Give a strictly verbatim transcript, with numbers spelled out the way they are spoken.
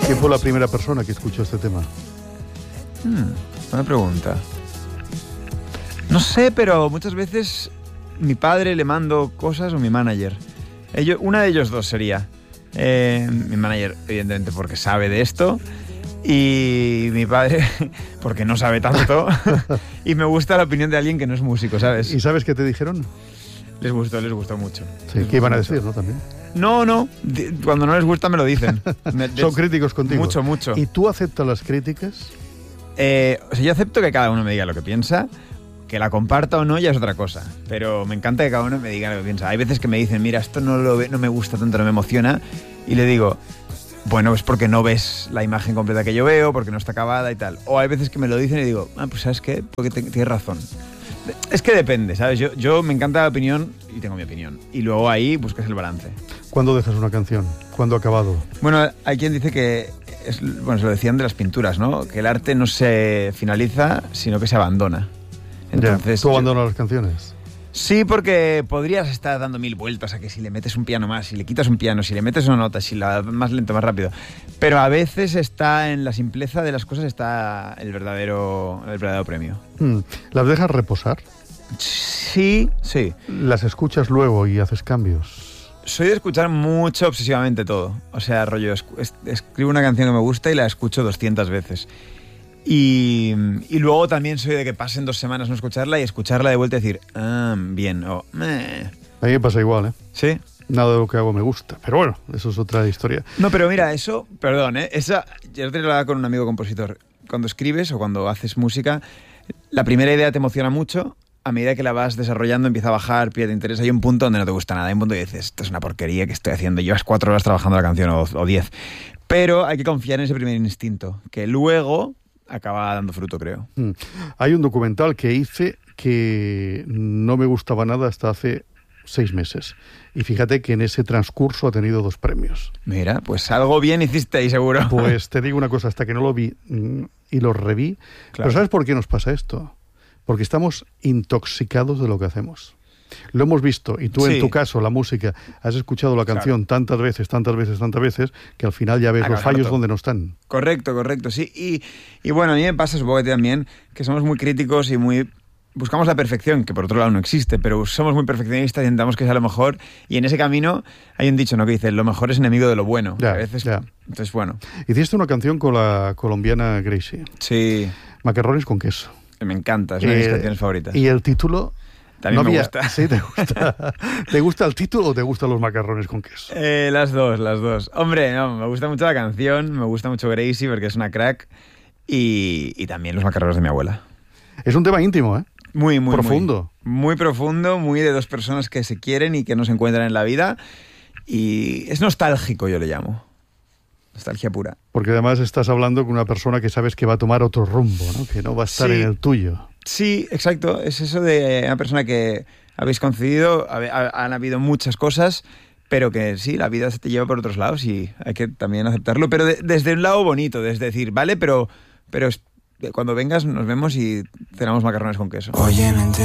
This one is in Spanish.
¿Quién fue la primera persona que escuchó este tema? Hmm, buena pregunta. No sé, pero muchas veces mi padre le mando cosas o mi manager. Ellos, una de ellos dos sería. Eh, mi manager, evidentemente, porque sabe de esto. Y mi padre, porque no sabe tanto. Y me gusta la opinión de alguien que no es músico, ¿sabes? ¿Y sabes qué te dijeron? Les gustó, les gustó mucho. Sí, ¿qué iban a decir, no? También. No, no. Cuando no les gusta me lo dicen. Me, Son críticos contigo. Mucho, mucho. ¿Y tú aceptas las críticas? Eh, o sea, yo acepto que cada uno me diga lo que piensa. Que la comparta o no ya es otra cosa. Pero me encanta que cada uno me diga lo que piensa. Hay veces que me dicen, mira, esto no, lo ve, no me gusta tanto, no me emociona. Y le digo, bueno, es porque no ves la imagen completa que yo veo, porque no está acabada y tal. O hay veces que me lo dicen y digo, ah, pues ¿sabes qué? Porque te, tienes razón. Es que depende, ¿sabes? Yo, yo me encanta la opinión y tengo mi opinión. Y luego ahí buscas el balance. ¿Cuándo dejas una canción? ¿Cuándo ha acabado? Bueno, hay quien dice que, es, bueno, se lo decían de las pinturas, ¿no? Que el arte no se finaliza, sino que se abandona. Entonces, ya, ¿tú abandonas yo, las canciones? Sí, porque podrías estar dando mil vueltas a que si le metes un piano más, si le quitas un piano, si le metes una nota, si la más lento, más rápido. Pero a veces está en la simpleza de las cosas está el verdadero, el verdadero premio. Mm. ¿Las dejas reposar? Sí, sí. ¿Las escuchas luego y haces cambios? Soy de escuchar mucho obsesivamente todo. O sea, rollo, es, es, escribo una canción que me gusta y la escucho doscientas veces. Y, y luego también soy de que pasen dos semanas no escucharla y escucharla de vuelta y decir, ah, bien, o meh. A mí me pasa igual, ¿eh? ¿Sí? Nada de lo que hago me gusta, pero bueno, eso es otra historia. No, pero mira, eso, perdón, ¿eh? Esa, yo te lo hablaba con un amigo compositor. Cuando escribes o cuando haces música, la primera idea te emociona mucho, a medida que la vas desarrollando empieza a bajar, pierde interés, hay un punto donde no te gusta nada, hay un punto que dices, esto es una porquería que estoy haciendo, llevas cuatro horas trabajando la canción o, o diez. Pero hay que confiar en ese primer instinto, que luego acaba dando fruto, creo. Mm. Hay un documental que hice que no me gustaba nada hasta hace seis meses. Y fíjate que en ese transcurso ha tenido dos premios. Mira, pues algo bien hiciste ahí, seguro. Pues te digo una cosa, hasta que no lo vi y lo reví. Claro. Pero ¿sabes por qué nos pasa esto? Porque estamos intoxicados de lo que hacemos. Lo hemos visto, y tú sí. En tu caso, la música, has escuchado la canción claro. tantas veces, tantas veces, tantas veces, que al final ya ves Acá, los fallos harto. Donde no están. Correcto, correcto, sí. Y, y bueno, a mí me pasa, supongo que también, que somos muy críticos y muy... Buscamos la perfección, que por otro lado no existe, pero somos muy perfeccionistas y intentamos que sea lo mejor. Y en ese camino hay un dicho, ¿no?, que dice, lo mejor es enemigo de lo bueno. Ya, a veces, ya. Entonces, bueno. Hiciste una canción con la colombiana Gracie. Sí. Macarrones con queso. Me encanta, es una de mis eh, canciones favoritas. ¿Y el título? También no me había... gusta. Sí, te gusta. ¿Te gusta el título o te gustan los macarrones con queso? Eh, las dos, las dos. Hombre, no, me gusta mucho la canción, me gusta mucho Gracie porque es una crack y, y también los macarrones de mi abuela. Es un tema íntimo, ¿eh? Muy, muy profundo. Muy, muy profundo, muy de dos personas que se quieren y que no se encuentran en la vida. Y es nostálgico, yo le llamo. Nostalgia pura. Porque además estás hablando con una persona que sabes que va a tomar otro rumbo, ¿no? Que no va a estar sí. en el tuyo. Sí, exacto. Es eso de una persona que habéis concedido, han habido muchas cosas, pero que sí, la vida se te lleva por otros lados y hay que también aceptarlo. Pero de, desde un lado bonito, desde decir, vale, pero, pero cuando vengas nos vemos y cenamos macarrones con queso. Oye,